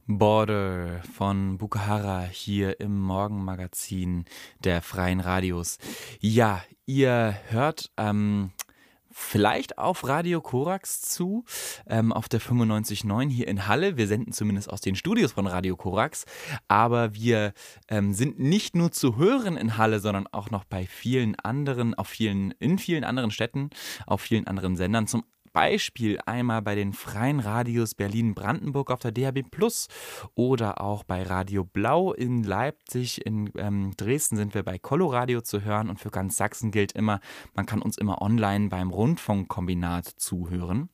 Border von Bukahara hier im Morgenmagazin der Freien Radios. Ja, ihr hört vielleicht auf Radio Korax zu, auf der 95.9 hier in Halle. Wir senden zumindest aus den Studios von Radio Korax, aber wir sind nicht nur zu hören in Halle, sondern auch noch bei vielen anderen, in vielen anderen Städten, auf vielen anderen Sendern. Zum Beispiel einmal bei den Freien Radios Berlin-Brandenburg auf der DAB+ oder auch bei Radio Blau in Leipzig. In Dresden sind wir bei Coloradio zu hören und für ganz Sachsen gilt immer, man kann uns immer online beim Rundfunkkombinat zuhören.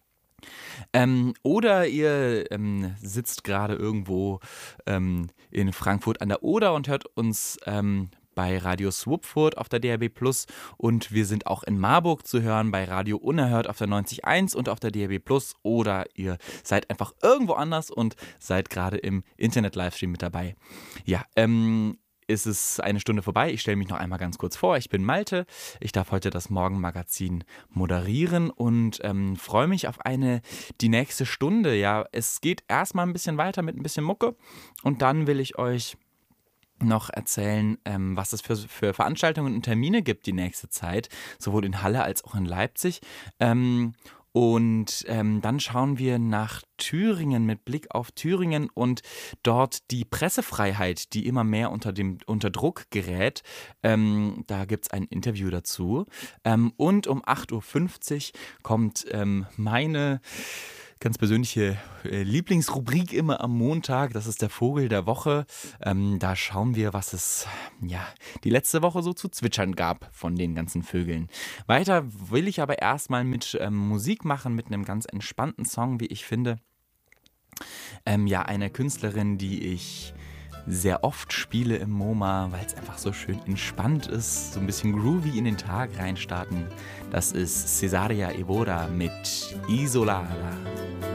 Oder ihr sitzt gerade irgendwo in Frankfurt an der Oder und hört uns bei Radio Swupfurt auf der DAB+ und wir sind auch in Marburg zu hören bei Radio Unerhört auf der 90.1 und auf der DAB+, oder ihr seid einfach irgendwo anders und seid gerade im Internet-Livestream mit dabei. Ja, ist es eine Stunde vorbei. Ich stelle mich noch einmal ganz kurz vor. Ich bin Malte. Ich darf heute das Morgenmagazin moderieren und freue mich auf die nächste Stunde. Ja, es geht erstmal ein bisschen weiter mit ein bisschen Mucke und dann will ich euch noch erzählen, was es für Veranstaltungen und Termine gibt die nächste Zeit, sowohl in Halle als auch in Leipzig. Dann schauen wir nach Thüringen mit Blick auf Thüringen und dort die Pressefreiheit, die immer mehr unter Druck gerät. Da gibt es ein Interview dazu. Und um 8.50 Uhr kommt meine ganz persönliche Lieblingsrubrik immer am Montag, das ist der Vogel der Woche. Da schauen wir, was es die letzte Woche so zu zwitschern gab von den ganzen Vögeln. Weiter will ich aber erstmal mit Musik machen, mit einem ganz entspannten Song, wie ich finde. Eine Künstlerin, die ich sehr oft spiele im MoMA, weil es einfach so schön entspannt ist, so ein bisschen groovy in den Tag reinstarten. Das ist Cesaria Evora mit Isolada.